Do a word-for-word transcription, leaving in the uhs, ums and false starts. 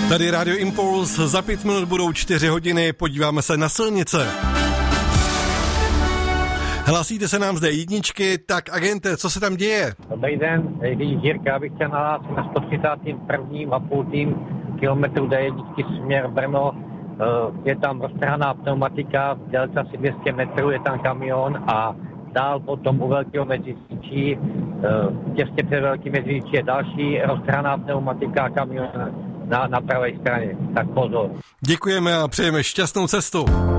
Tady Radio Impuls, za pět minut budou čtyři hodiny, podíváme se na silnice. Hlasíte se nám zde jedničky, tak agente, co se tam děje? Dobrý den, Jiří Jirka, abych chtěl nahlásit na sto třicátém prvním a půl kilometru D jedna směr Brno. Je tam roztrhaná pneumatika, v délce asi dvě stě metrů, je tam kamion a dál potom u Velkého Meziříčí, těsně před Velkým Meziříčí je další roztrhaná pneumatika a kamion na, na pravé straně. Tak pozor. Děkujeme a přejeme šťastnou cestu.